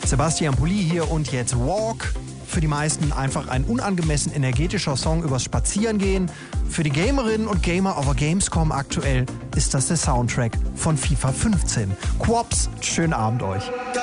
Sebastian Pulli hier und jetzt Walk. Für die meisten einfach ein unangemessen energetischer Song übers Spazierengehen. Für die Gamerinnen und Gamer auf der Gamescom aktuell ist das der Soundtrack von FIFA 15. Quops, schönen Abend euch.